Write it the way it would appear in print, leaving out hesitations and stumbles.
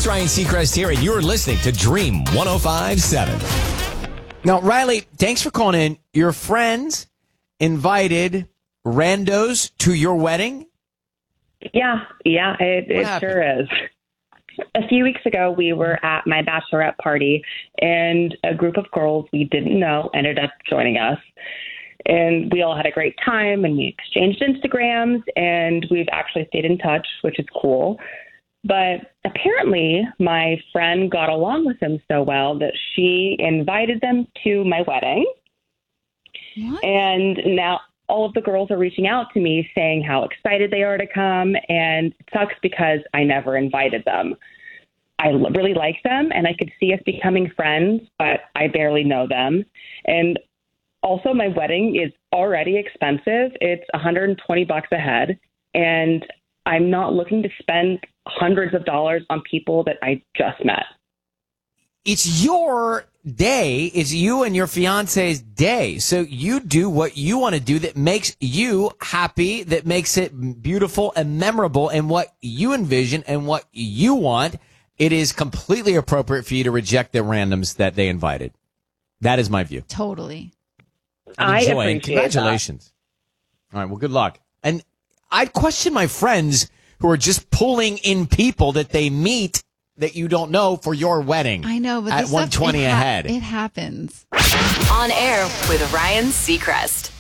It's Ryan Seacrest here, and you're listening to Dream 105.7. Now, Riley, thanks for calling in. Your friends invited randos to your wedding? Yeah, it sure is. A few weeks ago, we were at my bachelorette party, and a group of girls we didn't know ended up joining us. And we all had a great time, and we exchanged Instagrams, and we've actually stayed in touch, which is cool. But apparently, my friend got along with them so well that she invited them to my wedding. What? And now all of the girls are reaching out to me saying how excited they are to come, and it sucks because I never invited them. I really like them, and I could see us becoming friends, but I barely know them. And also, my wedding is already expensive. It's $120 a head, and I'm not looking to spend hundreds of dollars on people that I just met. It's your day. It's you and your fiance's day. So you do what you want to do that makes you happy, that makes it beautiful and memorable, and what you envision and what you want. It is completely appropriate for you to reject the randoms that they invited. That is my view. Totally. I Enjoy, appreciate and congratulations. All right, well, good luck. And I'd question my friends who are just pulling in people that they meet that you don't know for your wedding. I know, but at this stuff, $120 a head. It happens. On air with Ryan Seacrest.